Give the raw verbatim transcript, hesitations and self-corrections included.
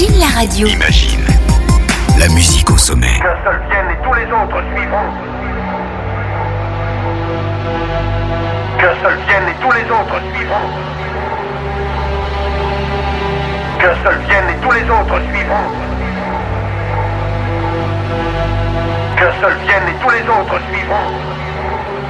Imagine la radio. Imagine la musique au sommet. Qu'un seul vienne et tous les autres suivront. Qu'un seul vienne et tous les autres suivront. Qu'un seul vienne et tous les autres suivront. Qu'un seul vienne et tous les autres suivront.